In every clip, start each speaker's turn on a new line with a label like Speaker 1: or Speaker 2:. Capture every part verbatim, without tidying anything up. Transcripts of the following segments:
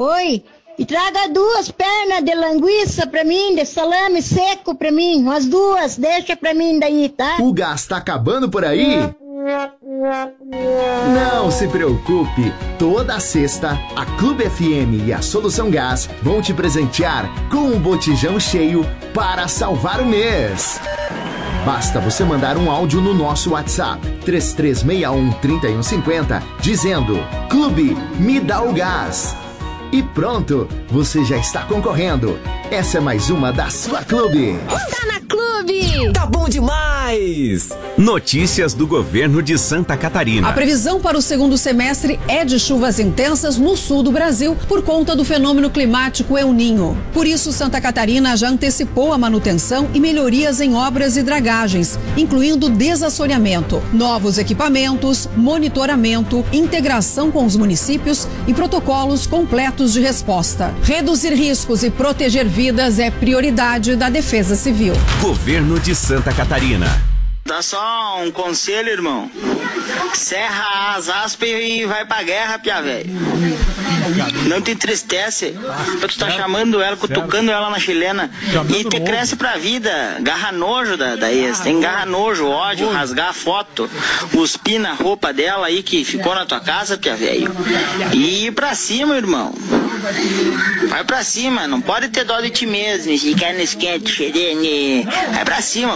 Speaker 1: Oi. E traga duas pernas de linguiça pra mim, de salame seco pra mim. Umas duas, deixa pra mim daí, tá?
Speaker 2: O gás tá acabando por aí? Não se preocupe, toda sexta a Clube F M e a Solução Gás vão te presentear com um botijão cheio para salvar o mês. Basta você mandar um áudio no nosso WhatsApp três três seis um, três um cinco zero dizendo Clube, me dá o gás. E pronto, você já está concorrendo. Essa é mais uma da sua Clube.
Speaker 3: Tá na Clube!
Speaker 4: Tá bom demais! Notícias do governo de Santa Catarina.
Speaker 5: A previsão para o segundo semestre é de chuvas intensas no sul do Brasil por conta do fenômeno climático El Niño. Por isso, Santa Catarina já antecipou a manutenção e melhorias em obras e dragagens, incluindo desassoreamento, novos equipamentos, monitoramento, integração com os municípios e protocolos completos de resposta. Reduzir riscos e proteger vidas é prioridade da Defesa Civil.
Speaker 4: Governo de Santa Catarina.
Speaker 6: Dá só um conselho, irmão. Serra as aspas e vai pra guerra, pia velho. Não te entristece. Tu tá chamando ela, cutucando ela na chilena. E te cresce pra vida. Garra nojo da, da ex. Tem garra nojo, ódio, rasgar a foto, cuspir na roupa dela aí que ficou na tua casa, pia velho. E ir pra cima, irmão. Vai pra cima, não pode ter dó de ti mesmo. Ficar no esquente, xerene. Vai pra cima,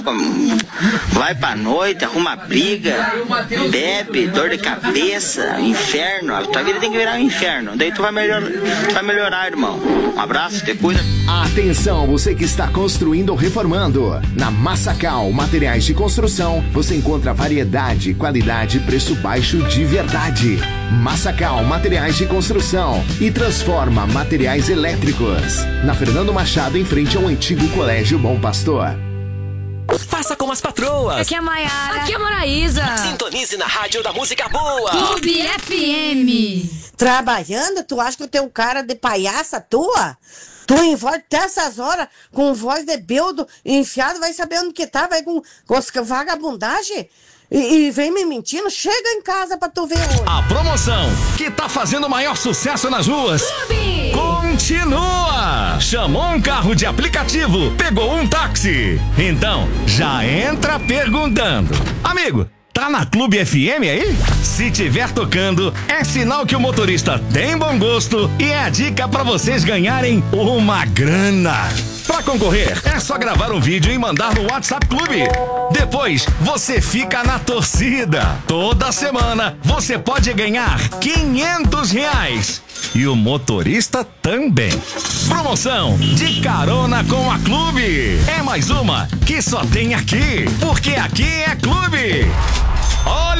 Speaker 6: vai pra noite, arruma briga, bebe, dor de cabeça, inferno. A tua vida tem que virar um inferno. Daí tu vai melhorar, tu vai melhorar, irmão. Um abraço, te cuida.
Speaker 2: Atenção, você que está construindo ou reformando. Na Massacal Materiais de Construção, você encontra variedade, qualidade e preço baixo de verdade. Massacal Materiais de Construção e transforma materiais elétricos. Na Fernando Machado, em frente ao antigo Colégio Bom Pastor.
Speaker 4: Faça como as patroas.
Speaker 3: Aqui é a Maiara. Aqui é a Moraísa.
Speaker 4: Sintonize na rádio da música boa.
Speaker 3: Clube F M.
Speaker 7: Trabalhando? Tu acha que eu tenho cara de palhaça tua? Tu envolve até essas horas com voz de beldo enfiado, vai saber onde que tá, vai com, com vagabundagem? E, e vem me mentindo, chega em casa pra tu ver hoje.
Speaker 8: A promoção que tá fazendo o maior sucesso nas ruas
Speaker 3: Clube.
Speaker 8: Continua! Chamou um carro de aplicativo, pegou um táxi. Então, já entra perguntando. Amigo, tá na Clube F M aí? Se tiver tocando, é sinal que o motorista tem bom gosto e é a dica pra vocês ganharem uma grana. Pra concorrer, é só gravar um vídeo e mandar no WhatsApp Clube. Depois, você fica na torcida. Toda semana, você pode ganhar quinhentos reais. E o motorista também. Promoção de carona com a Clube. É mais uma que só tem aqui. Porque aqui é Clube. Olha